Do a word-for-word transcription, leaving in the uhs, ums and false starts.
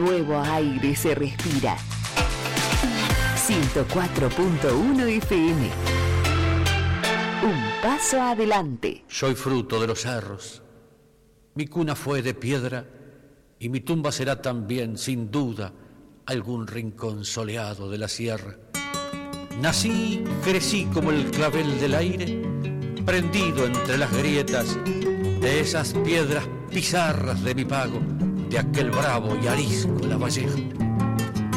nuevo aire se respira. ciento cuatro punto uno F M. Un paso adelante. Soy fruto de los cerros. Mi cuna fue de piedra y mi tumba será también, sin duda, algún rincón soleado de la sierra. Nací, crecí como el clavel del aire, prendido entre las grietas de esas piedras pizarras de mi pago, de aquel bravo y arisco La Valleja.